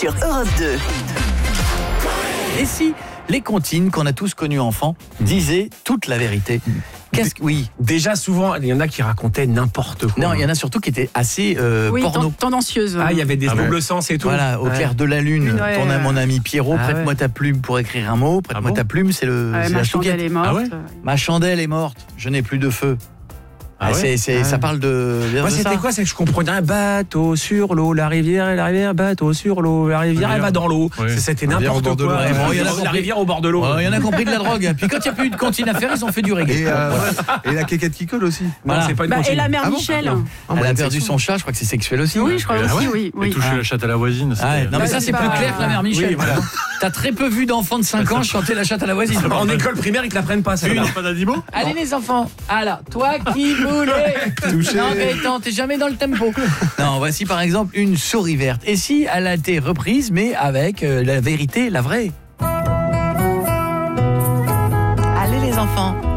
sur Europe 2. Et si les comptines qu'on a tous connues enfants disaient toute la vérité? Oui. Déjà, souvent, il y en a qui racontaient n'importe quoi. Non, il y en a surtout qui étaient assez porno. Tendancieuse. Ah, il y avait des doubles sens et tout. Voilà, au clair de la lune, Ouais. ton mon ami Pierrot, Ah prête-moi ta plume pour écrire un mot. Prête-moi ta plume, c'est Ouais, c'est ma la chandelle chouquette. est morte. Ah ouais Ma chandelle est morte, je n'ai plus de feu. Ça parle de. Moi, de c'était ça. quoi? C'est que je comprenais un bateau sur l'eau, la rivière, bateau sur l'eau, la rivière, elle va dans l'eau. Ouais. C'était La rivière au n'importe bord de quoi. l'eau. Ouais, bon, il y en a La compris. rivière au bord de l'eau. Il y en a compris de la drogue. Puis quand il n'y a plus eu de comptine à faire, ils ont fait du reggae. Et la quéquette qui colle aussi. Non, Voilà. c'est pas une Bah, et comptine. la mère Ah bon Michel. Elle a perdu son chat, je crois que c'est sexuel aussi. Oui, je crois Ah aussi, ouais oui. Et toucher la chatte à la voisine. Ah ouais, non mais Bah, ça c'est c'est pas- plus clair que la mère Michel. Oui, voilà. T'as très peu vu d'enfants de 5 ans chanter la chatte à la voisine. En école primaire, ils te la prennent pas, ça. Pas d'animaux? Allez les enfants. Alors, toi qui voulais Toucher. Non Gaëtan, t'es jamais dans le tempo. Non, voici par exemple une souris verte. Et si elle a été reprise mais avec la vérité, la vraie? Allez les enfants.